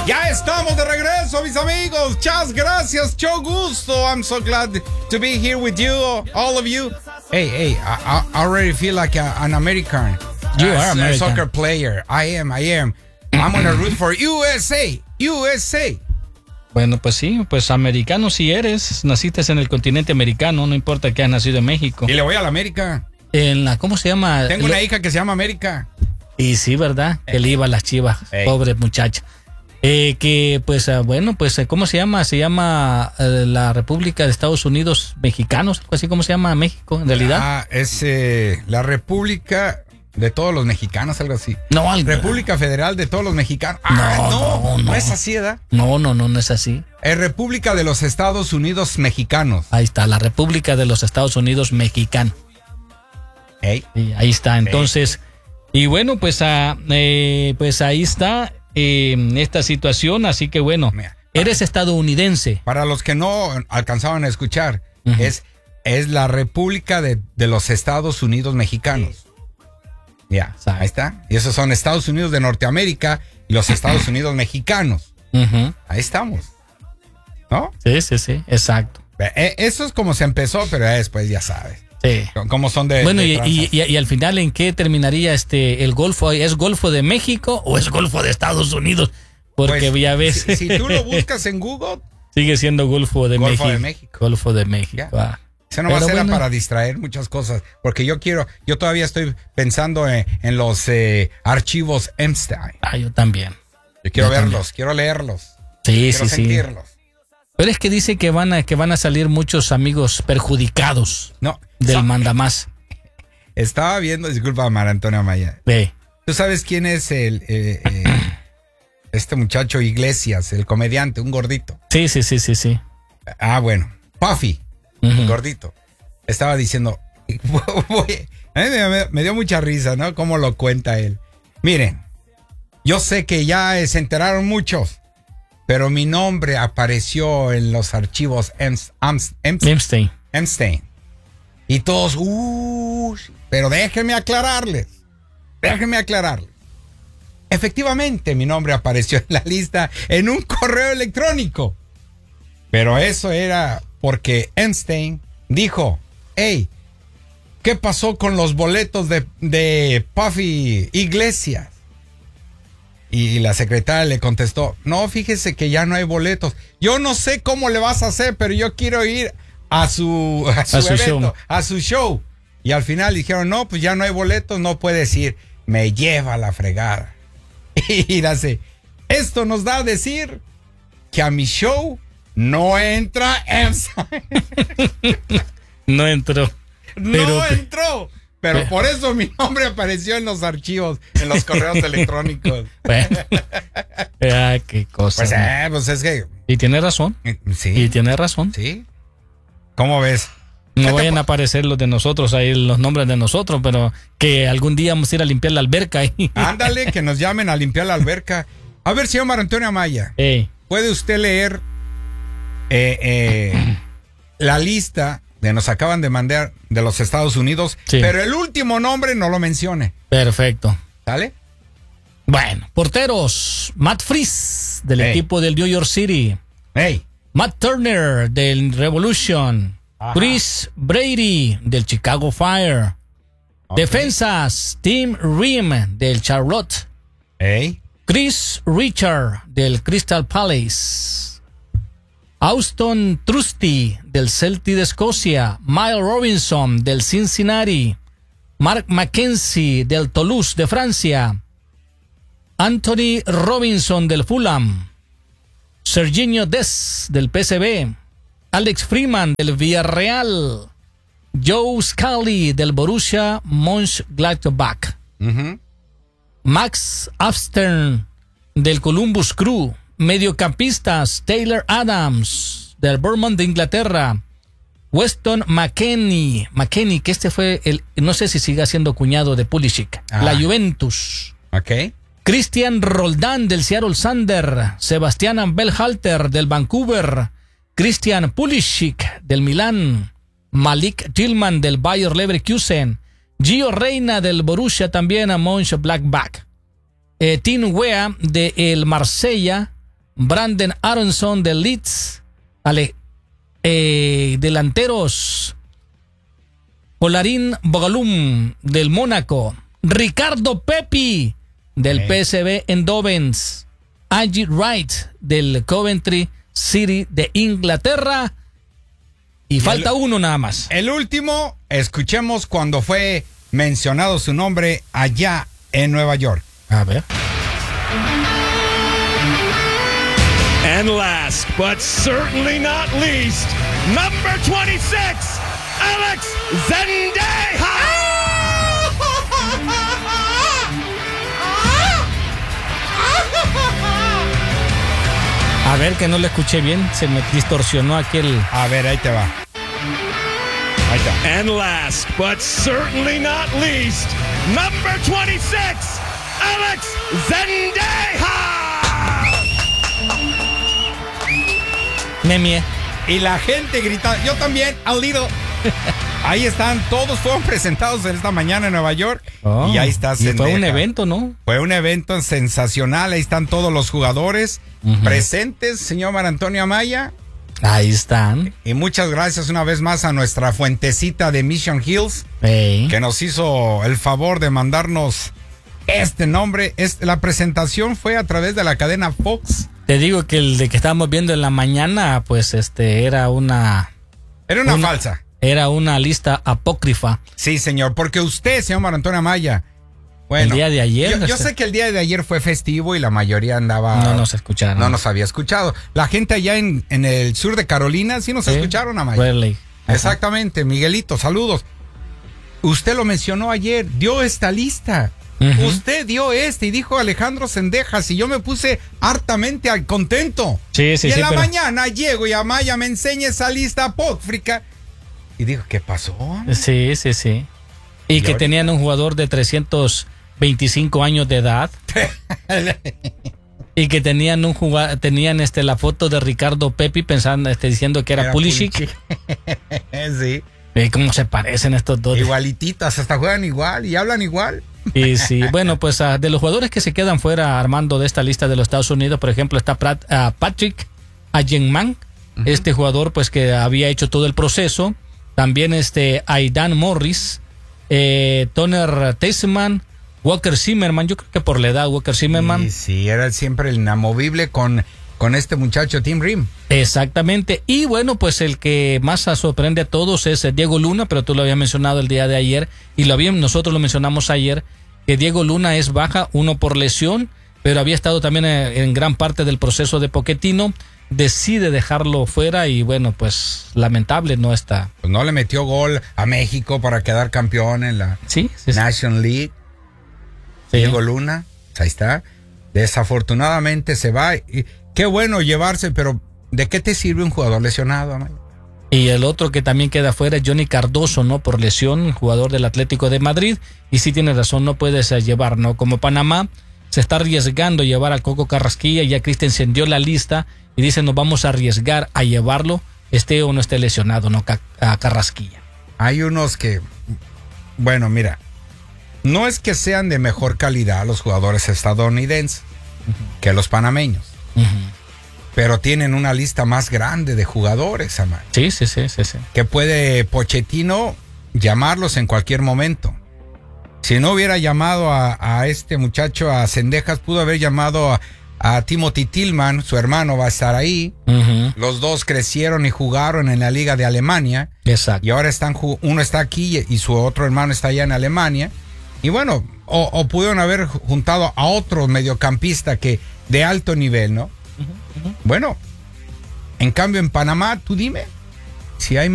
Ya estamos de regreso, mis amigos. Muchas gracias, mucho gusto. I'm so glad to be here with you, all of you. Hey, I already feel like an American. You are American. A soccer player. I am. I'm gonna root for USA. Bueno, pues sí, pues americano si eres. Naciste en el continente americano, no importa que hayas nacido en México. Y le voy a la América. ¿Cómo se llama? Tengo una hija que se llama América. Y sí, ¿verdad? Que le iba a las Chivas, pobre muchacha. ¿Cómo se llama? Se llama la República de Estados Unidos Mexicanos, algo así como se llama México, en realidad. Es la República de todos los mexicanos, algo así. No, República Federal de todos los mexicanos. No es así, ¿verdad? No es así. Es República de los Estados Unidos Mexicanos. Ahí está, la República de los Estados Unidos Mexicanos. Sí, ahí está, entonces. Y bueno, pues ahí está esta situación, así que bueno, eres estadounidense. Para los que no alcanzaban a escuchar, es la República de los Estados Unidos Mexicanos. Ya, ahí está. Y esos son Estados Unidos de Norteamérica y los Estados Unidos Mexicanos. Ahí estamos. ¿No? Sí, exacto. Eso es como se empezó, pero después ya sabes. Sí. ¿Cómo son de bueno, y al final, ¿en qué terminaría el Golfo? ¿Es Golfo de México o es Golfo de Estados Unidos? Porque pues, ya ves. Si tú lo buscas en Google, sigue siendo Golfo de México. Golfo de México. Eso no va a ser para distraer muchas cosas. Porque yo todavía estoy pensando en los archivos Epstein. Yo también. Yo quiero verlos, quiero leerlos. Quiero sentirlos. Pero es que dice que van a salir muchos amigos perjudicados del mandamás. Estaba viendo, disculpa, Mar Antonio Amaya. ¿Tú sabes quién es este muchacho Iglesias, el comediante, un gordito? Sí. Bueno, Puffy, un gordito. Estaba diciendo, a mí me dio mucha risa, ¿no? Cómo lo cuenta él. Miren, yo sé que ya se enteraron muchos. Pero mi nombre apareció en los archivos Epstein. Y todos, pero déjenme aclararles. Efectivamente, mi nombre apareció en la lista en un correo electrónico. Pero eso era porque Epstein dijo, hey, ¿qué pasó con los boletos de Puffy Iglesias? Y la secretaria le contestó, no, fíjese que ya no hay boletos. Yo no sé cómo le vas a hacer, pero yo quiero ir a su evento, a su show. Y al final dijeron, no, pues ya no hay boletos, no puedes ir. Me lleva a la fregada. Y dice, esto nos da a decir que a mi show no entra Epstein. No entró. Pero por eso mi nombre apareció en los archivos, en los correos electrónicos. Qué cosa. Pues es que... Y tiene razón. Sí. Y tiene razón. Sí. ¿Cómo ves? No vayan a aparecer los de nosotros, ahí los nombres de nosotros, pero que algún día vamos a ir a limpiar la alberca ahí. Ándale, que nos llamen a limpiar la alberca. A ver, señor Mar Antonio Amaya, ¿puede usted leer la lista nos acaban de mandar de los Estados Unidos, pero el último nombre no lo mencione? Perfecto. ¿Sale? Bueno, porteros, Matt Freese del equipo del New York City. Matt Turner del Revolution. Chris Brady del Chicago Fire. Defensas, Tim Ream del Charlotte. Chris Richard del Crystal Palace. Auston Trusty del Celtic de Escocia, Miles Robinson del Cincinnati, Mark Mackenzie del Toulouse de Francia, Anthony Robinson del Fulham, Serginho Dest del PSV, Alex Freeman del Villarreal, Joe Scully del Borussia Mönchengladbach, Max Afstern del Columbus Crew. Mediocampistas, Taylor Adams del Bournemouth de Inglaterra, Weston McKennie, que este fue no sé si siga siendo cuñado de Pulisic, la Juventus. Christian Roldán del Seattle Sander, Sebastian Berhalter del Vancouver, Christian Pulisic del Milán, Malik Tillman del Bayer Leverkusen, Gio Reyna del Borussia también a Mönchengladbach, Tim Wea de el Marsella, Brandon Aronson del Leeds. Delanteros, Olarín Bogalum del Mónaco, Ricardo Pepi del PSV Eindhoven, Aggie Wright del Coventry City de Inglaterra, y falta uno nada más. El último, escuchemos cuando fue mencionado su nombre allá en Nueva York. A ver. And last, but certainly not least, number 26, Alex Zendeja. A ver, que no le escuché bien, se me distorsionó aquel. A ver, ahí te va. Ahí está. And last, but certainly not least, number 26, Alex Zendeja. Memie. Y la gente grita, yo también, a little. Ahí están, todos fueron presentados en esta mañana en Nueva York. Oh, y ahí está y fue un Zendeja. evento, ¿no? Fue un evento sensacional, ahí están todos los jugadores presentes, señor Mar Antonio Amaya. Ahí están. Y muchas gracias una vez más a nuestra fuentecita de Mission Hills, Hey. que nos hizo el favor de mandarnos este nombre. La presentación fue a través de la cadena Fox. Te digo que el de que estábamos viendo en la mañana, pues era una Falsa. Era una lista apócrifa. Sí, señor, porque usted, señor Mar Antonio Amaya, bueno, El día de ayer. Yo sé que el día de ayer fue festivo y la mayoría andaba. No nos escucharon. No nos había escuchado. La gente allá en el sur de Carolina sí nos escucharon, Amaya. Really. Exactamente, Miguelito, saludos. Usted lo mencionó ayer, dio esta lista. Usted dio y dijo Alejandro Zendejas y yo me puse hartamente contento. Sí, y en la mañana llego y Amaya me enseña esa lista apócrifa y digo, ¿qué pasó? Sí. Y que ahorita tenían un jugador de 325 años de edad. Y que tenían la foto de Ricardo Pepi pensando, diciendo que era Pulisic. Sí. ¿Cómo se parecen estos dos? Igualititas, hasta juegan igual y hablan igual. Y sí, bueno, pues de los jugadores que se quedan fuera, Armando, de esta lista de los Estados Unidos, por ejemplo, está Patrick Ayenman, este jugador pues que había hecho todo el proceso. También Aidan Morris, Toner Teisman, Walker Zimmerman, yo creo que por la edad, Walker Zimmerman. Sí, era siempre el inamovible con este muchacho Tim Rim. Exactamente. Y bueno, pues el que más sorprende a todos es Diego Luna, pero tú lo habías mencionado el día de ayer y nosotros lo mencionamos ayer, que Diego Luna es baja, uno por lesión, pero había estado también en gran parte del proceso de Pochettino, decide dejarlo fuera y bueno, pues lamentable no está. Pues no le metió gol a México para quedar campeón en la National League. Sí. Diego Luna, ahí está. Desafortunadamente se va. Y qué bueno llevarse, pero ¿de qué te sirve un jugador lesionado, Amaya? Y el otro que también queda fuera es Johnny Cardoso, ¿no? Por lesión, jugador del Atlético de Madrid. Y sí tienes razón, no puedes llevar, ¿no? Como Panamá se está arriesgando a llevar al Coco Carrasquilla, ya Christensen dio la lista y dice, nos vamos a arriesgar a llevarlo, esté o no esté lesionado, ¿no? A Carrasquilla. Hay unos que, bueno, mira, no es que sean de mejor calidad los jugadores estadounidenses que los panameños. Pero tienen una lista más grande de jugadores, Amaya. Sí. Que puede Pochettino llamarlos en cualquier momento. Si no hubiera llamado a este muchacho, a Zendejas, pudo haber llamado a Timothy Tillman, su hermano va a estar ahí. Los dos crecieron y jugaron en la Liga de Alemania. Exacto. Y ahora uno está aquí y su otro hermano está allá en Alemania. Y bueno, o pudieron haber juntado a otro mediocampista que de alto nivel, ¿no? Bueno, en cambio en Panamá, tú dime, si hay